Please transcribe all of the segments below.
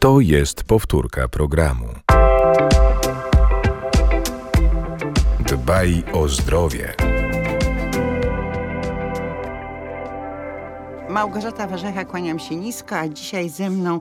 To jest powtórka programu. Dbaj o zdrowie. Małgorzata Warzecha, kłaniam się nisko, a dzisiaj ze mną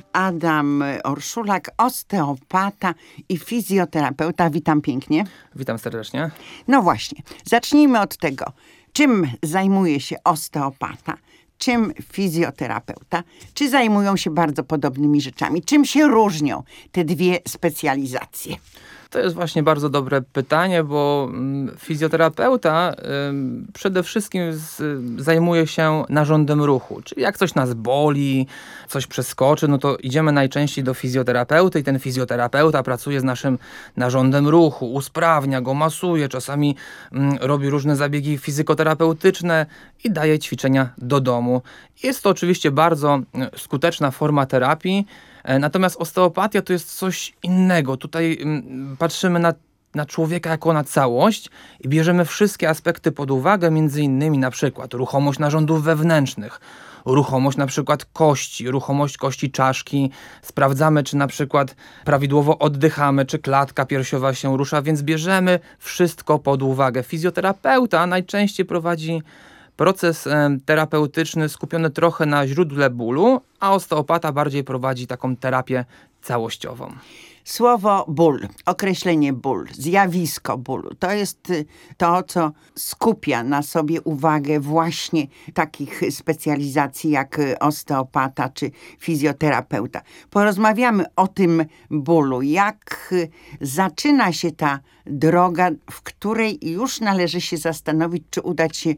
Adam Orszulak, osteopata i fizjoterapeuta. Witam pięknie. Witam serdecznie. No właśnie, zacznijmy od tego, czym zajmuje się osteopata, czym fizjoterapeuta, czy zajmują się bardzo podobnymi rzeczami, czym się różnią te dwie specjalizacje? To jest właśnie bardzo dobre pytanie, bo fizjoterapeuta przede wszystkim zajmuje się narządem ruchu. Czyli jak coś nas boli, coś przeskoczy, no to idziemy najczęściej do fizjoterapeuty i ten fizjoterapeuta pracuje z naszym narządem ruchu, usprawnia go, masuje, czasami robi różne zabiegi fizykoterapeutyczne i daje ćwiczenia do domu. Jest to oczywiście bardzo skuteczna forma terapii. Natomiast osteopatia to jest coś innego. Tutaj patrzymy na człowieka jako na całość i bierzemy wszystkie aspekty pod uwagę, między innymi na przykład ruchomość narządów wewnętrznych, ruchomość na przykład kości, ruchomość kości czaszki. Sprawdzamy, czy na przykład prawidłowo oddychamy, czy klatka piersiowa się rusza, więc bierzemy wszystko pod uwagę. Fizjoterapeuta najczęściej prowadzi proces terapeutyczny skupiony trochę na źródle bólu, a osteopata bardziej prowadzi taką terapię całościową. Słowo ból, określenie ból, zjawisko bólu, to jest to, co skupia na sobie uwagę właśnie takich specjalizacji jak osteopata czy fizjoterapeuta. Porozmawiamy o tym bólu, jak zaczyna się ta droga, w której już należy się zastanowić, czy udać się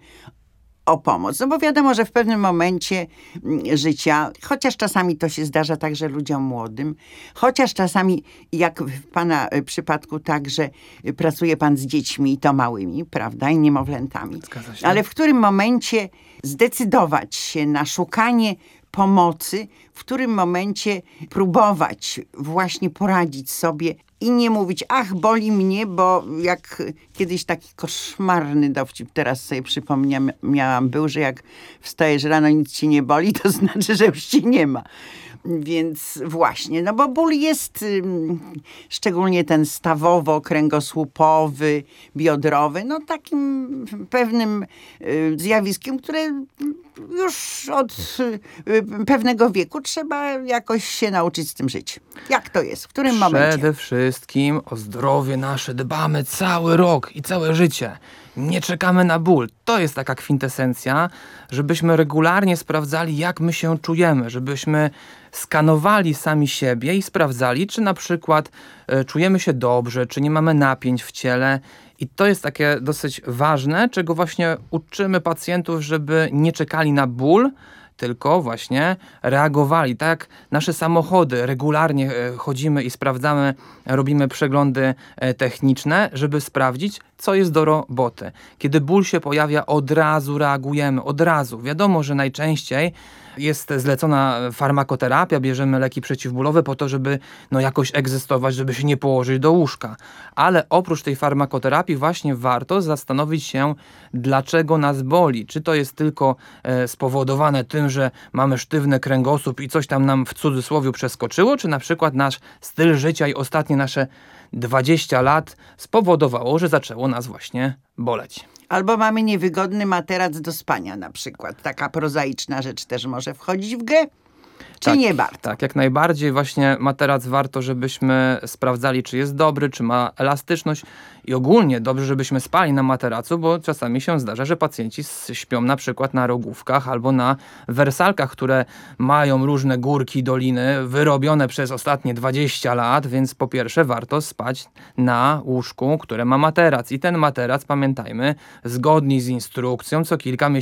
o pomoc. No bo wiadomo, że w pewnym momencie życia, chociaż czasami to się zdarza także ludziom młodym, chociaż czasami, jak w pana przypadku, także pracuje pan z dziećmi i to małymi, prawda, i niemowlętami. Zgadza się. Ale w którym momencie zdecydować się na szukanie pomocy, w którym momencie próbować właśnie poradzić sobie i nie mówić, ach, boli mnie, jak kiedyś taki koszmarny dowcip, teraz sobie przypomniałam, był, że jak wstajesz rano, nic ci nie boli, to znaczy, że już ci nie ma. Więc właśnie, no bo ból jest szczególnie ten stawowo-kręgosłupowy, biodrowy, no takim pewnym zjawiskiem, które już od pewnego wieku trzeba jakoś się nauczyć z tym żyć. Jak to jest? W którym momencie? Przede wszystkim o zdrowie nasze dbamy cały rok i całe życie. Nie czekamy na ból. To jest taka kwintesencja, żebyśmy regularnie sprawdzali, jak my się czujemy, żebyśmy skanowali sami siebie i sprawdzali, czy na przykład czujemy się dobrze, czy nie mamy napięć w ciele. I to jest takie dosyć ważne, czego właśnie uczymy pacjentów, żeby nie czekali na ból, tylko właśnie reagowali. Tak jak nasze samochody, regularnie chodzimy i sprawdzamy, robimy przeglądy techniczne, żeby sprawdzić, co jest do roboty. Kiedy ból się pojawia, od razu reagujemy, od razu. Wiadomo, że najczęściej jest zlecona farmakoterapia, bierzemy leki przeciwbólowe po to, żeby jakoś egzystować, żeby się nie położyć do łóżka. Ale oprócz tej farmakoterapii właśnie warto zastanowić się, dlaczego nas boli. Czy to jest tylko spowodowane tym, że mamy sztywny kręgosłup i coś tam nam w cudzysłowie przeskoczyło, czy na przykład nasz styl życia i ostatnie nasze 20 lat spowodowało, że zaczęło nas właśnie boleć. Albo mamy niewygodny materac do spania na przykład. Taka prozaiczna rzecz też może wchodzić w grę. Czy nie warto? Tak, jak najbardziej właśnie materac warto, żebyśmy sprawdzali, czy jest dobry, czy ma elastyczność i ogólnie dobrze, żebyśmy spali na materacu, bo czasami się zdarza, że pacjenci śpią na przykład na rogówkach albo na wersalkach, które mają różne górki, doliny wyrobione przez ostatnie 20 lat, więc po pierwsze warto spać na łóżku, które ma materac i ten materac, pamiętajmy, zgodnie z instrukcją co kilka miesięcy